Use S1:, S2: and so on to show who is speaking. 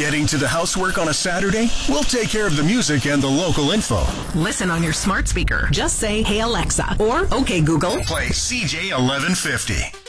S1: Getting to the housework on a Saturday? We'll take care of the music and the local info.
S2: Listen on your smart speaker. Just say, "Hey Alexa," or "Okay Google."
S1: Play CJ 1150.